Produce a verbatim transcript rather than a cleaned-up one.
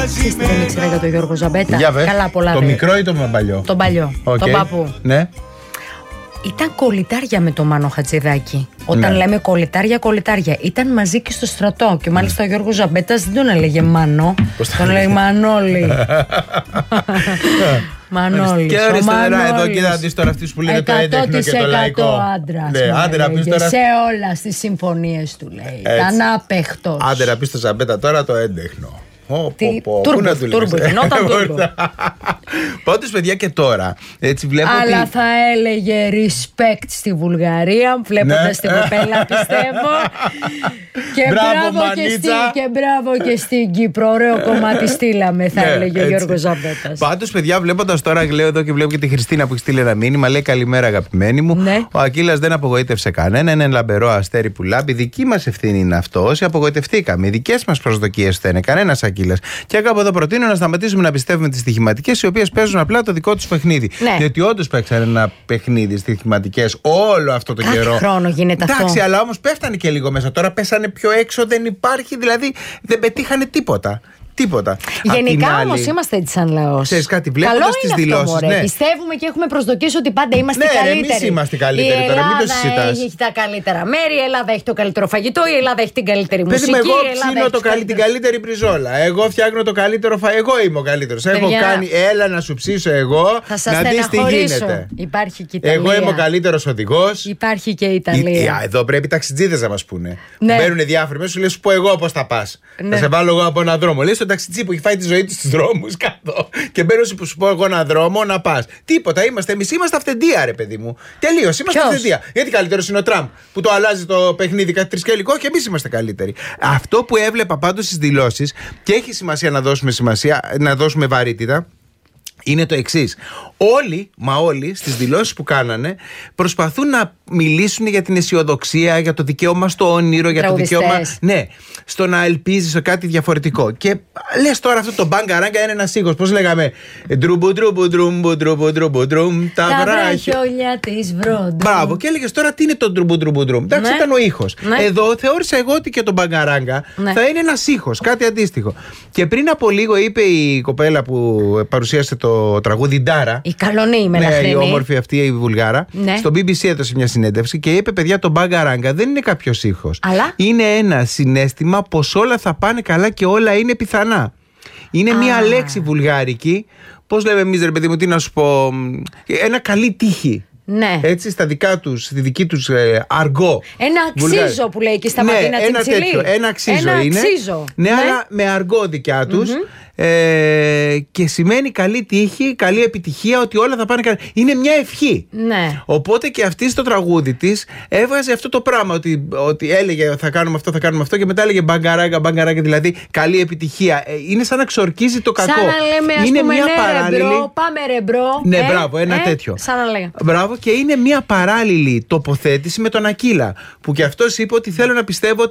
Ξέρεις τι δεν ήξερα για τον Γιώργο Ζαμπέτα? Καλά, πολλά. Το μικρό ή το παλιό? Τον παλιό, okay. Τον παππού. Ναι. Ήταν κολλητάρια με το Μάνο Χατζηδάκη. Όταν ναι. λέμε κολλητάρια, κολλητάρια. Ήταν μαζί και στο στρατό. Και μάλιστα ναι. ο Γιώργος Ζαμπέτας δεν τον έλεγε Μάνο. Τον έλεγε Μανώλη. Μανώλη. Και ορίστε νερά εδώ, κοίτα να δεις τώρα αυτούς που λένε το έντεχνο και το λαϊκό. Άντρας, ναι, άντε να πεις τώρα. Σε όλα στις συμφωνίες του λέει. Ήταν άπεχτος. Άντε να πεις στο Ζαμπέτα τώρα το έντεχνο. Τούρμπο, τούρμπο, γινόταν τούρμπο. Πάντως παιδιά και τώρα έτσι βλέπω. Αλλά θα έλεγε respect στη Βουλγαρία, βλέποντας την κοπέλα πιστεύω. Και μπράβο και στην Κύπρο. Ωραίο κομμάτι στείλαμε, θα έλεγε ο Γιώργος Ζαμπέτας. Πάντως παιδιά, βλέποντας τώρα, λέω εδώ και βλέπω και τη Χριστίνα που έχει στείλει ένα μήνυμα, λέει καλημέρα αγαπημένη μου. Ο Ακύλας δεν απογοήτευσε κανένα, είναι ένα λαμπερό αστέρι που λάμπει. Δική μας ευθύνη είναι αυτό. Όσοι απογοητευτήκαμε, οι δικές μας προσδοκίες δεν είναι κανένα Ακύλας. Και κάπου εδώ προτείνω να σταματήσουμε να πιστεύουμε τις στοιχηματικές, οι οποίες παίζουν απλά το δικό τους παιχνίδι. Ναι. Διότι όντως παίξαν ένα παιχνίδι στοιχηματικές όλο αυτό το Κάθε καιρό. Χρόνο γίνεται Εντάξει, αυτό. αλλά όμως πέφτανε και λίγο μέσα. Τώρα πέσανε πιο έξω, δεν υπάρχει, δηλαδή δεν πετύχανε τίποτα. Τίποτα. Γενικά όμως είμαστε έτσι σαν λαός. Ξέρεις κάτι, βλέποντας τις δηλώσεις. Ναι. Πιστεύουμε και έχουμε προσδοκίες ότι πάντα είμαστε ναι, καλύτεροι. Ναι, εμείς είμαστε καλύτεροι. Η τώρα, μην το Ελλάδα έχει τα καλύτερα μέρη, η Ελλάδα έχει το καλύτερο φαγητό, η Ελλάδα έχει την καλύτερη μουσική. Παιδί, εγώ ψήνω το καλ... την καλύτερη μπριζόλα. Εγώ φτιάχνω το καλύτερο φαγητό. Εγώ είμαι ο καλύτερος. Έχω κάνει, έλα να σου ψήσω εγώ, να δεις τι γίνεται. Υπάρχει και η Ιταλία. Εγώ είμαι ο καλύτερος οδηγός. Υπάρχει και η Ιταλία. Εδώ πρέπει οι ταξιτζίδες να μας πούνε. Μπαίνουν διάφοροι μέσα, σου λέει, σου πω εγώ πώς θα πας. Θα σε βάλω εγώ από έναν δρόμο. Λέει στον ταξιτζί που έχει φάει τη ζωή του στους δρόμους κάτω. Και μπαίνω που σου πω εγώ έναν δρόμο να πας. Τίποτα, είμαστε εμείς, είμαστε αυθεντία, ρε παιδί μου. Τελείως, είμαστε Ποιος? αυθεντία. Γιατί καλύτερος είναι ο Τραμπ που το αλλάζει το παιχνίδι κάτι τρισκελικό και εμείς είμαστε καλύτεροι. Αυτό που έβλεπα πάντως στις δηλώσεις και έχει σημασία να δώσουμε σημασία, να δώσουμε βαρύτητα. Είναι το εξής. Όλοι, μα όλοι στις δηλώσεις που κάνανε προσπαθούν να μιλήσουν για την αισιοδοξία, για το δικαίωμα στο όνειρο, για το δικαίωμα. Ναι, στο να ελπίζεις σε κάτι διαφορετικό. Και λες τώρα αυτό το μπάγκα ράγκα είναι ένας ήχος. Πώς λέγαμε, ντρούμπου ντρούμπου ντρούμπου ντρούμπου ντρούμπου ντρούμ, τα βράχια της Βρόντου. Μπράβο, και έλεγες τώρα τι είναι το ντρούμπου ντρούμπου ντρούμ. Εντάξει, ήταν ο ήχος. Ναι. Εδώ θεώρησα εγώ ότι και το μπάγκα ράγκα ναι. θα είναι ένας ήχος, κάτι αντίστοιχο. Και πριν από λίγο είπε η κοπέλα που παρουσίασε το τραγούδι Ντάρα. Η καλονή η μελαχρινή. Ναι, η όμορφη αυτή η Βουλγάρα. Ναι. Στο μπι μπι σι έδωσε μια συνέντευξη και είπε: παιδιά, το μπάγκα ράγκα δεν είναι κάποιος ήχος. Αλλά είναι ένα συναίσθημα πως όλα θα πάνε καλά και όλα είναι πιθανά. Είναι Α. μια λέξη βουλγάρικη. Πώς λέμε εμείς, ρε παιδί μου, τι να σου πω. Ένα καλή τύχη. Ναι. Έτσι, στα δικά τους, στη δική τους ε, αργό. Ένα αξίζο που λέει και στα ναι, Ματίνα Τσιντσιλί. Ένα τέτοιο, ένα αξίζο ένα είναι. Αξίζο. Ναι, ναι, αλλά με αργό δικιά τους. Mm-hmm. Ε, και σημαίνει καλή τύχη, καλή επιτυχία, ότι όλα θα πάνε καλά. Είναι μια ευχή. Ναι. Οπότε και αυτή στο τραγούδι της έβγαζε αυτό το πράγμα. Ότι, ότι έλεγε θα κάνουμε αυτό, θα κάνουμε αυτό, και μετά έλεγε μπαγκαράγκα, μπαγκαράγκα, δηλαδή καλή επιτυχία. Ε, είναι σαν να ξορκίζει το κακό. Σαν να λέμε, ας είναι πούμε, μια ναι, παράλληλη. Ρε μπρο, πάμε ρε μπρο. Ναι, ε, μπράβο, ένα ε, τέτοιο. Σαν να λέγα. Μπράβο, και είναι μια παράλληλη τοποθέτηση με τον Ακύλα. Που και αυτός είπε ότι θέλω να πιστεύω ότι